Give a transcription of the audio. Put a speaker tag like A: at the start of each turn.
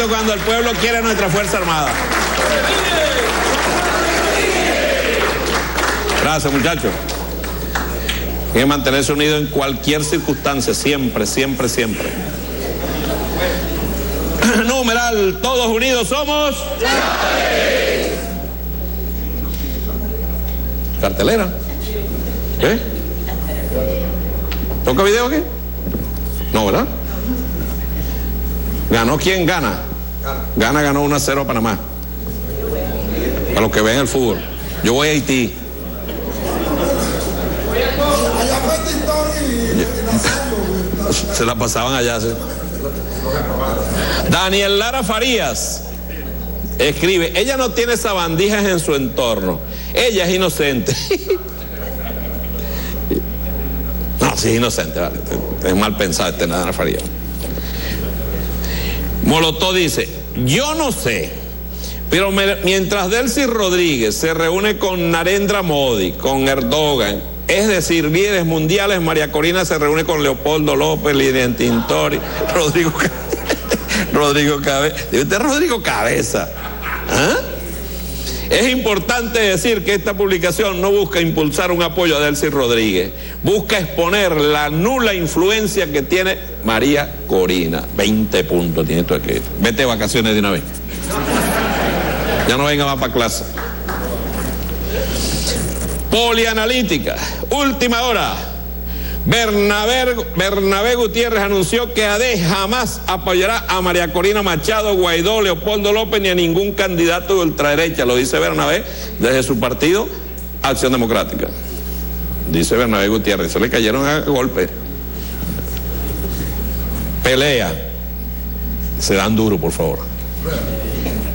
A: bonito cuando el pueblo quiere a nuestra Fuerza Armada. Gracias, muchachos. Hay que mantenerse unidos en cualquier circunstancia, siempre, siempre, siempre. Numeral, todos unidos somos... Cartelera. ¿Eh? ¿Toca video aquí? No, ¿verdad? ¿Ganó quién gana? Ganó 1-0 a Panamá. A los que ven el fútbol. Yo voy a Haití. Se la pasaban allá, ¿sí? Daniel Lara Farías escribe: ella no tiene sabandijas en su entorno, ella es inocente. No, sí es inocente, vale. Es mal pensado Lara Farías. Molotov dice: yo no sé, pero mientras Delcy Rodríguez se reúne con Narendra Modi, con Erdogan, es decir, líderes mundiales, María Corina se reúne con Leopoldo López, Lilian Tintori, Rodrigo Cabeza. ¿Usted es Rodrigo Cabeza? ¿Ah? Es importante decir que esta publicación no busca impulsar un apoyo a Delcy Rodríguez, busca exponer la nula influencia que tiene María Corina. 20 puntos tiene esto aquí. Vete de vacaciones de una vez. Ya no venga más para clase. Polianalítica, última hora. Bernabé Gutiérrez anunció que AD jamás apoyará a María Corina Machado, Guaidó, Leopoldo López ni a ningún candidato de ultraderecha. Lo dice Bernabé desde su partido Acción Democrática. Dice Bernabé Gutiérrez, se le cayeron a golpe. Pelea. Se dan duro, por favor.